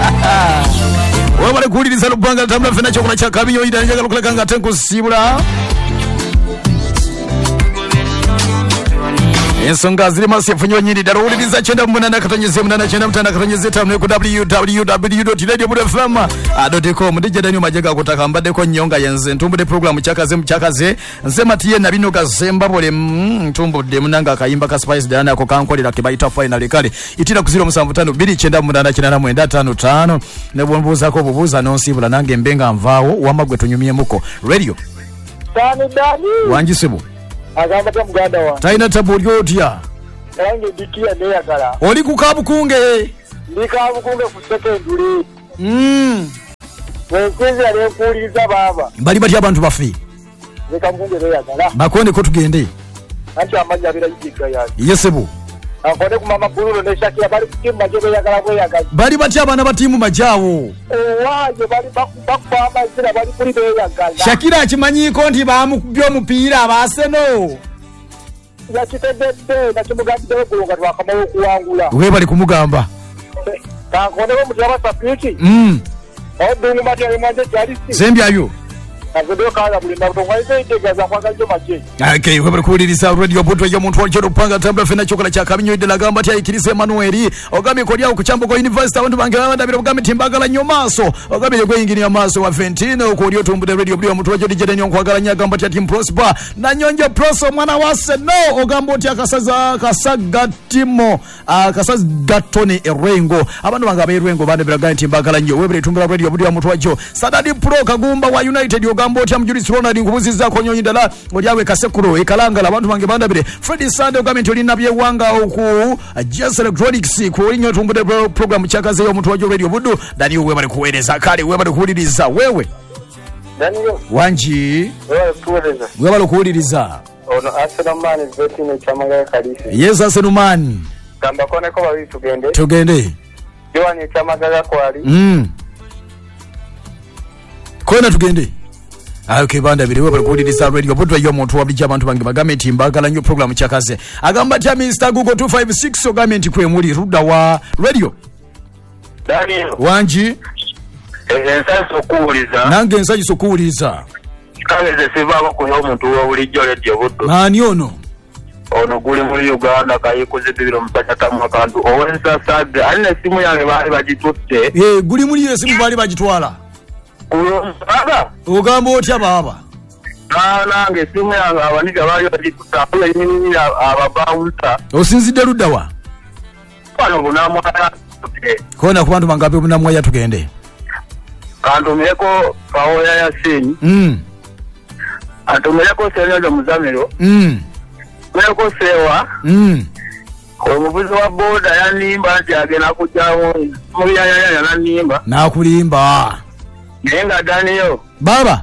Wabale kuuliriza lubanga tambula fena chokola cha kabinyo ida njaga lukuleka nga tenku sibula. Ensonga ziri masifunyo nyindi daro uliriza chenda mmunana katanyeze mmunana chenda mtana katanyeze tamne ku www.radio.fm.com ndije danyo majega kutaka mbade ko nyonga yenze ntumbude program chakaze nzema tiye nabino gazemba bole ntumbude munanga kayimba ka Spice Dana ko kankolera kibaita final kale itira ku 075 bili chenda mmunana chenda mwenda 55 ne bombuza ko bubuza nonsibula nange mbenga mvawo wamagwe tunyumye muko radio dani wanjisibu agamba tamuganda wa taina tabulyo otya nange dikia neyagala oli ku kabukunge ndikabukunge ku secondary wenkwezi alekuuliriza baba bali batya abantu bafe ndikabukunge neyagala bakonde ko tugende anti amanya abira yiga yaani yesebu akone ku mama Bululo ne Shakira bali ku timu majobe yagala kweyagaza bali batya abana batimu majawo waje bali bakwa amazira bali kuli beyagala Shakira akimanyiko nti bamukubyo omupiira abaseno yakitedde nakimugambiddewo kulunga twakamawo okuwangula we bali kumugamba kankone bo mutaba sapiki odungu matya emwanje jalisi zembyayo azodo kala bulinda butongwaize itegaza kwagajo mache okay we bali kuuliriza radio butwa ya muntu wanchero panga tambula fena chokola cha kabinyo idela gamba tya ikirisa Emmanuel ogami kodia okuchambo ko university abantu bange babandabira ogami timbagala nyomaso ogami yegwe ingini maso wa Fentino okodi otumbude radio buli omuntu wacho dijede nyo kwagala nya gamba tya Team Prosper na nyonjo proso mwana wase no ogambo tya kasaga timo kasaga Tony Erengo abantu bange aberengo bandabira gani timbagala nyo we bali tumbula radio buli omuntu wacho Sadadi Pro Kagumba wa United ogambo tya mjulisi Ronald ngubuziza ko nyonyi dala oliawe kasekuro ikalangala abantu bange bandabire Freddy Sunday ogamenti oli nabye wanga oku Just Electronics ko inyo tumbude program chakaze yo muntu wajo radio budu dani we bali kuweleza kale we bali kuuliriza wewe Daniel wanji we bali kuuliriza ono Asenumani vetine chamanga kalisi yes Asenumani kamba kone ko bali tugende Joani chamanga kwali kona tugende okay banda bili wewe kuuliriza radio botwa yo muntu wabija abantu bange bagamenti mbagala nyo program chakaze agamba tya Mr Google 256 ogamenti kwe muri ruda wa radio Daniel wanji ensaso kuuliza nange ensaso kuuliza kaleze sivako kuyo muntu wa bulijjo radio budu nani ono guli muri Uganda kayikoze bibiro mpaka mu kantu owensa sade alina simu yange bali bagitutte guli muri iyo simu bali bagitwala baba ogambo otya baba nange simu yange abaniga bali bagitutte akula nini ababawunta osinzidde ludda wa bano bunamwaya kona ku bantu bangabe bunamwaya tugende kantumeko kawoya ya sinyi atumeko senyo muzamiro Meko sewa omuvuzi wa boda yanimba nti agenda kujjawo muyayaya yanimba nakulimba nenga Daniel baba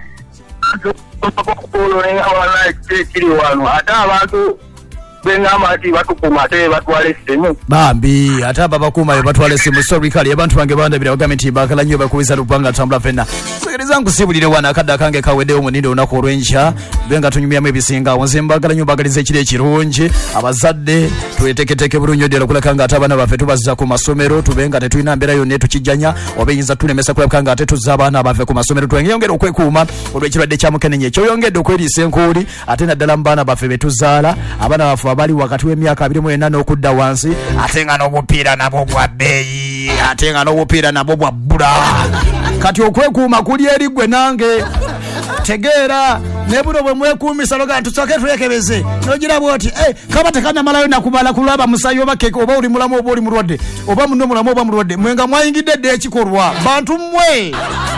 okulo nenga wana kiri wano ate abantu bengamba ati batukuma ate batwale simu bambi ate ababakuma batwale simu sorry kali abantu bange bandabira ogamenti bakala nyo bakubiza lupanga tambula fena segereza nkusibulire wana akadda kange kaweddewo muninde onako olw'enkya benga tunyumyamu ebisinga onze mbagala nyo bagaliza ekiro ekirungi abazadde tweteketeke bulungi ddala okuleka nga ate abaana baffe tubazza ku masomero tubenga tetulina mbeera yonna etukijjanya oba eyinza tulemesa kulabika nga ate tuzza abaana baffe ku masomero tweyongera okwekuuma olw'ekirwadde kya mukenenya ekyoyongedde okweriisa enkuuli ate naddala mu baana baffe betuzaala abaana baffe abali wakati w'emyaka 24 n'okudda wansi ate nga n'obupiira nabwo bwa bbeeyi ate nga n'obupiira nabwo bwa bbula kati okwekuuma kuli eri gwe nange tegeera nebuno bwe mwekuumisa loga tusooke tuyekebeze nogira bwoti kaba tekanyamalayo nakubala kulaba musayo oba keke oba oli mulamu oba oli mulwadde oba munno mulamu oba mulwadde mwenga mwayingidde dde ekikolwa bantu mmwe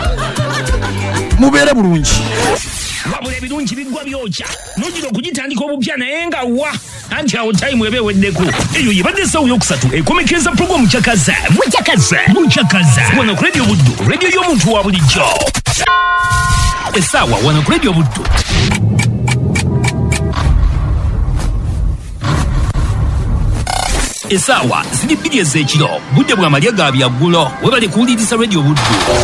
mubeere bulungi wabula ebirungi biggwa byokya nogira okugitandika obupya naye nga wa anti awo time ebe weddeko eyo yebadde essawa yokusatu ekomekeza programu Chakaza wano ku radio buddu radio y'omuntu wa bulijjo essaawa wano ku radio buddu essaawa ziri 2 ez'ekiro budde bwa malya ga byaggulo webale kuwuliriza radio buddu